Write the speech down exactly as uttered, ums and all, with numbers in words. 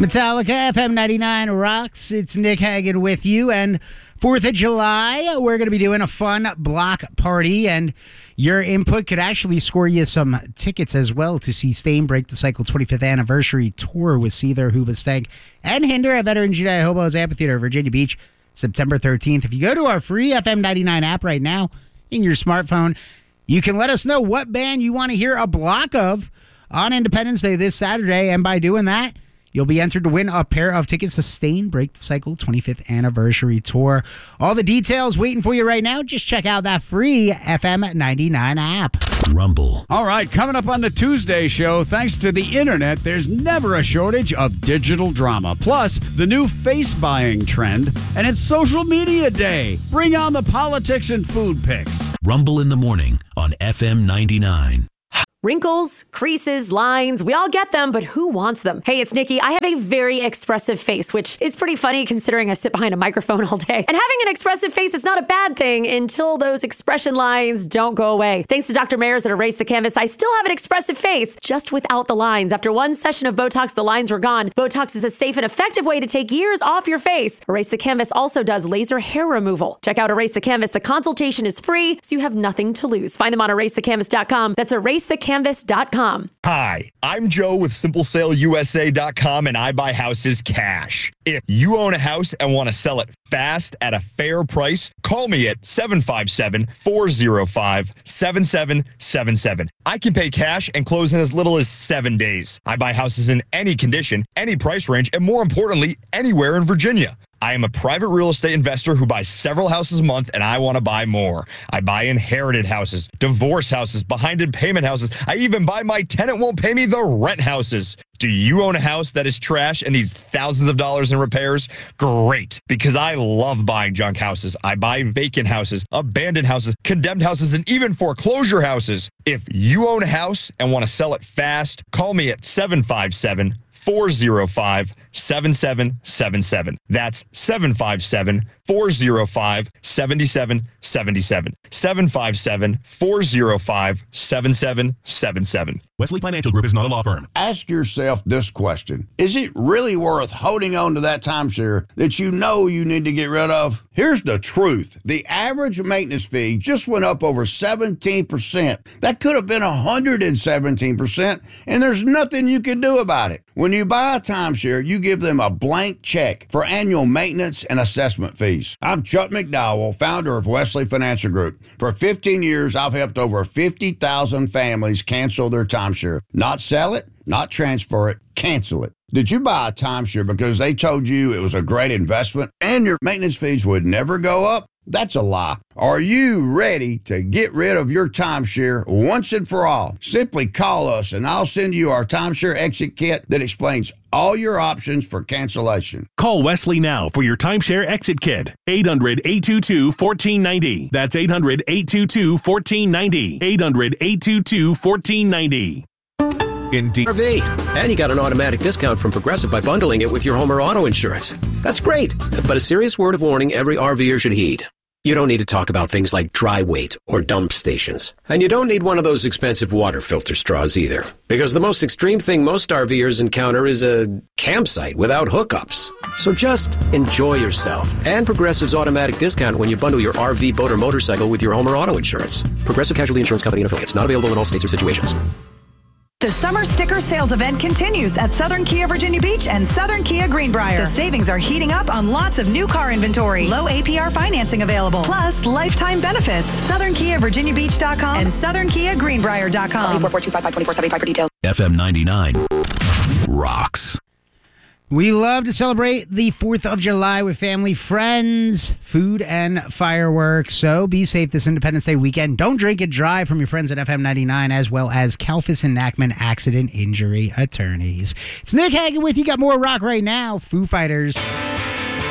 Metallica, F M ninety-nine rocks. It's Nick Hagan with you. And fourth of July, we're going to be doing a fun block party. And your input could actually score you some tickets as well to see Staind break the cycle twenty-fifth anniversary tour with Seether, Hoobastank, and Hinder at Veteran Jedi Hobos Amphitheater, Virginia Beach, September thirteenth. If you go to our free F M ninety-nine app right now in your smartphone, you can let us know what band you want to hear a block of on Independence Day this Saturday. And by doing that, you'll be entered to win a pair of tickets to Staind Break the Cycle twenty-fifth Anniversary Tour. All the details waiting for you right now. Just check out that free F M ninety-nine app. Rumble. All right, coming up on the Tuesday show, thanks to the internet, there's never a shortage of digital drama. Plus, the new face buying trend, and it's social media day. Bring on the politics and food pics. Rumble in the morning on F M ninety-nine. Wrinkles, creases, lines, we all get them, but who wants them? Hey, it's Nikki. I have a very expressive face, which is pretty funny considering I sit behind a microphone all day. And having an expressive face is not a bad thing until those expression lines don't go away. Thanks to Doctor Mayers at Erase the Canvas, I still have an expressive face, just without the lines. After one session of Botox, the lines were gone. Botox is a safe and effective way to take years off your face. Erase the Canvas also does laser hair removal. Check out Erase the Canvas. The consultation is free, so you have nothing to lose. Find them on erase the canvas dot com. That's erase the canvas dot com. Hi, I'm Joe with simple sale U S A dot com, and I buy houses cash. If you own a house and want to sell it fast at a fair price, call me at seven five seven, four zero five, seven seven seven seven. I can pay cash and close in as little as seven days. I buy houses in any condition, any price range, and more importantly, anywhere in Virginia. I am a private real estate investor who buys several houses a month, and I want to buy more. I buy inherited houses, divorce houses, behind in payment houses. I even buy my tenant won't pay me the rent houses. Do you own a house that is trash and needs thousands of dollars in repairs? Great, because I love buying junk houses. I buy vacant houses, abandoned houses, condemned houses, and even foreclosure houses. If you own a house and want to sell it fast, call me at seven five seven, four zero five, seven seven seven seven. That's seven five seven, four zero five, seven seven seven seven. seven five seven, four zero five, seven seven seven seven. Wesley Financial Group is not a law firm. Ask yourself this question. Is it really worth holding on to that timeshare that you know you need to get rid of? Here's the truth. The average maintenance fee just went up over seventeen percent. That could have been one hundred seventeen percent, and there's nothing you can do about it. When you buy a timeshare, you give them a blank check for annual maintenance and assessment fees. I'm Chuck McDowell, founder of Wesley Financial Group. For fifteen years, I've helped over fifty thousand families cancel their timeshare. Not sell it, not transfer it, cancel it. Did you buy a timeshare because they told you it was a great investment and your maintenance fees would never go up? That's a lie. Are you ready to get rid of your timeshare once and for all? Simply call us and I'll send you our timeshare exit kit that explains all your options for cancellation. Call Wesley now for your timeshare exit kit. eight hundred, eight two two, one four nine zero. That's eight hundred, eight two two, one four nine zero. eight hundred, eight two two, one four nine zero. Indeed. R V. And you got an automatic discount from Progressive by bundling it with your home or auto insurance. That's great. But a serious word of warning every RVer should heed. You don't need to talk about things like dry weight or dump stations. And you don't need one of those expensive water filter straws either. Because the most extreme thing most RVers encounter is a campsite without hookups. So just enjoy yourself. And Progressive's automatic discount when you bundle your R V, boat, or motorcycle with your home or auto insurance. Progressive Casualty Insurance Company and affiliates. Not available in all states or situations. The summer sticker sales event continues at Southern Kia Virginia Beach and Southern Kia Greenbrier. The savings are heating up on lots of new car inventory. Low A P R financing available. Plus, lifetime benefits. Southern Kia Virginia Beach dot com and Southern Kia Greenbrier dot com. four four two five five, two four seven five for details. F M ninety-nine rocks. We love to celebrate the fourth of July with family, friends, food, and fireworks. So be safe this Independence Day weekend. Don't drink and drive from your friends at F M ninety-nine, as well as Kalfas and Nachman Accident Injury Attorneys. It's Nick Hagan with you. Got more rock right now. Foo Fighters.